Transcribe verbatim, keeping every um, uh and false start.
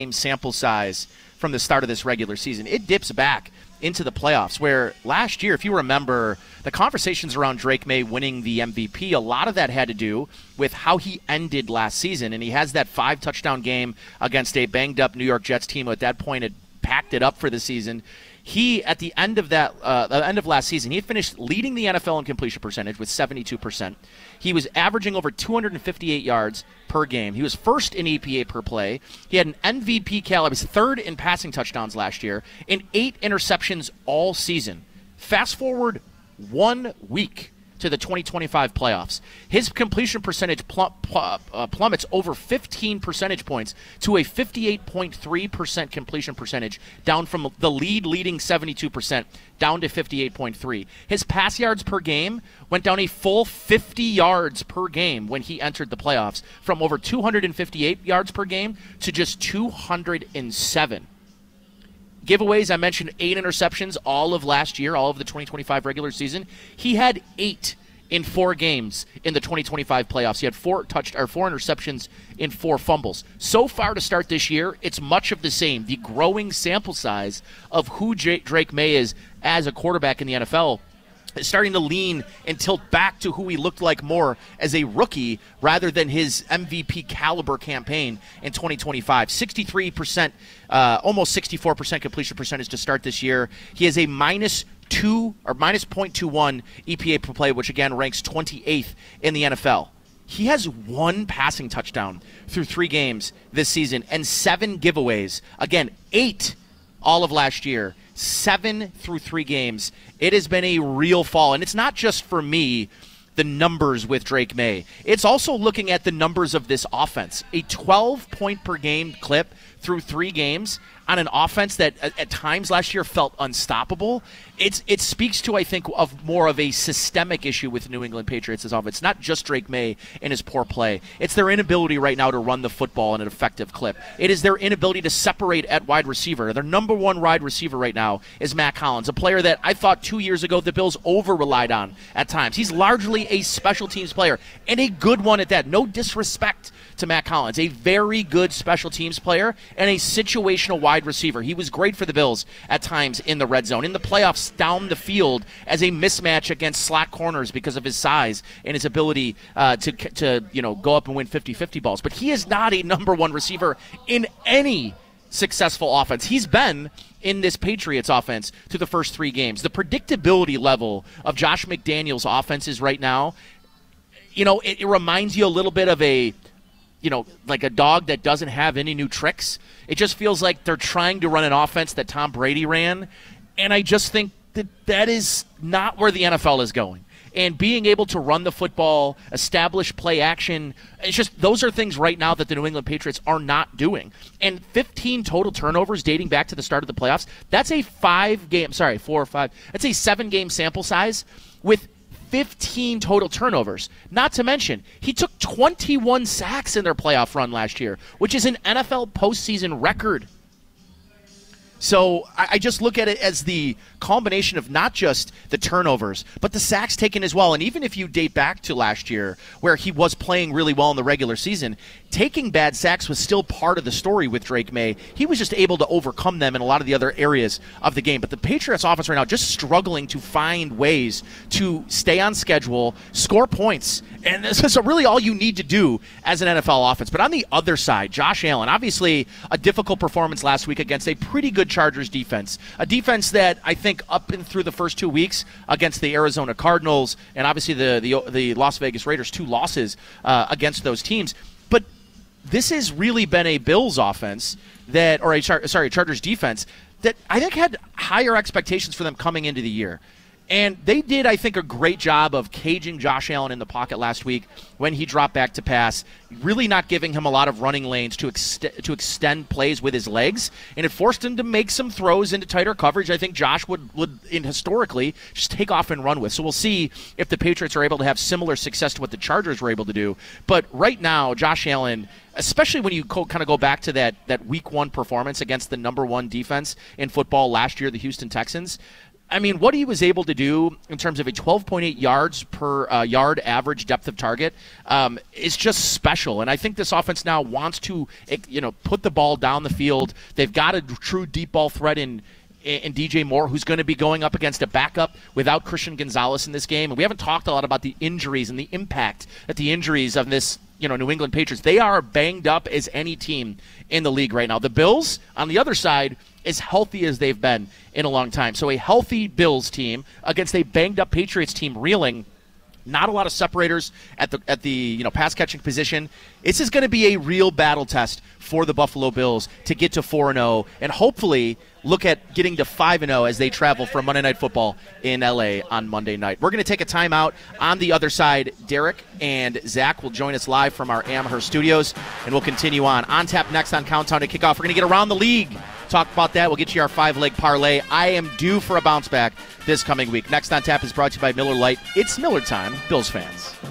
sample size from the start of this regular season. It dips back into the playoffs, where last year, if you remember, the conversations around Drake Maye winning the M V P, a lot of that had to do with how he ended last season. And he has that five-touchdown game against a banged-up New York Jets team who at that point had packed it up for the season. He, at the end of that, uh, the end of last season, he had finished leading the N F L in completion percentage with seventy-two percent. He was averaging over two hundred fifty-eight yards per game. He was first in E P A per play. He had an M V P caliber. He was third in passing touchdowns last year, and eight interceptions all season. Fast forward one week to the twenty twenty-five playoffs. His completion percentage plum, plum, uh, plummets over fifteen percentage points to a fifty-eight point three percent completion percentage, down from the lead leading seventy-two percent down to fifty-eight point three. His pass yards per game went down a full fifty yards per game when he entered the playoffs, from over two hundred fifty-eight yards per game to just two hundred seven. Giveaways, I mentioned eight interceptions all of last year, all of the twenty twenty-five regular season. He had eight in four games in the twenty twenty-five playoffs. He had four touched or four interceptions in four fumbles. So far to start this year, it's much of the same. The growing sample size of who J- Drake Maye is as a quarterback in the N F L is starting to lean and tilt back to who he looked like more as a rookie rather than his M V P caliber campaign in twenty twenty-five. sixty-three percent, uh, almost sixty-four percent completion percentage to start this year. He has a minus two or minus point two one E P A per play, which again ranks twenty-eighth in the N F L. He has one passing touchdown through three games this season and seven giveaways. Again, eight all of last year. Seven through three games. It has been a real fall. And it's not just for me, the numbers with Drake Maye. It's also looking at the numbers of this offense. A twelve point per game clip through three games on an offense that at, at times last year felt unstoppable. It's it speaks to, I think, of more of a systemic issue with New England Patriots' offense. It's not just Drake Maye and his poor play. It's their inability right now to run the football in an effective clip. It is their inability to separate at wide receiver. Their number one wide receiver right now is Mack Hollins, a player that I thought two years ago the Bills over-relied on at times. He's largely a special teams player, and a good one at that. No disrespect to Mack Hollins, a very good special teams player and a situational wide receiver. He was great for the Bills at times in the red zone, in the playoffs down the field as a mismatch against slack corners because of his size and his ability uh, to, to you know, go up and win fifty-fifty balls. But he is not a number one receiver in any successful offense. He's been in this Patriots offense through the first three games. The predictability level of Josh McDaniels' offenses right now, you know, it, it reminds you a little bit of a you know, like a dog that doesn't have any new tricks. It just feels like they're trying to run an offense that Tom Brady ran, and I just think that that is not where the N F L is going. And being able to run the football, establish play action, it's just those are things right now that the New England Patriots are not doing. And fifteen total turnovers dating back to the start of the playoffs, that's a five-game, sorry, four or five, that's a seven-game sample size with fifteen total turnovers. Not to mention, he took twenty-one sacks in their playoff run last year, which is an N F L postseason record. So I just look at it as the combination of not just the turnovers, but the sacks taken as well. And even if you date back to last year, where he was playing really well in the regular season, taking bad sacks was still part of the story with Drake Maye. He was just able to overcome them in a lot of the other areas of the game. But the Patriots offense right now just struggling to find ways to stay on schedule, score points. And this is really all you need to do as an N F L offense. But on the other side, Josh Allen, obviously a difficult performance last week against a pretty good Chargers defense. A defense that I think up and through the first two weeks against the Arizona Cardinals and obviously the the, the Las Vegas Raiders, two losses uh, against those teams. But this has really been a Bills offense that, or a sorry, a Chargers defense that I think had higher expectations for them coming into the year. And they did, I think, a great job of caging Josh Allen in the pocket last week when he dropped back to pass, really not giving him a lot of running lanes to, ex- to extend plays with his legs, and it forced him to make some throws into tighter coverage I think Josh would, would in historically, just take off and run with. So we'll see if the Patriots are able to have similar success to what the Chargers were able to do. But right now, Josh Allen, especially when you co- kind of go back to that, that week one performance against the number one defense in football last year, the Houston Texans, I mean, what he was able to do in terms of a twelve point eight yards per uh, yard average depth of target um, is just special. And I think this offense now wants to, you know, put the ball down the field. They've got a true deep ball threat in and D J Moore, who's going to be going up against a backup without Christian Gonzalez in this game. And we haven't talked a lot about the injuries and the impact that the injuries of this, you know, New England Patriots. They are banged up as any team in the league right now. The Bills, on the other side, as healthy as they've been in a long time. So a healthy Bills team against a banged-up Patriots team reeling. Not a lot of separators at the at the you know pass catching position. This is going to be a real battle test for the Buffalo Bills to get to four and oh and hopefully look at getting to five and oh as they travel for Monday Night Football in L A on Monday night. We're going to take a timeout. On the other side, Derek and Zach will join us live from our Amherst studios, and we'll continue on. On tap next on Countdown to Kickoff. We're going to get around the league. Talk about that. We'll get you our five-leg parlay. I am due for a bounce back this coming week. Next on tap is brought to you by Miller Lite. It's Miller time, Bills fans.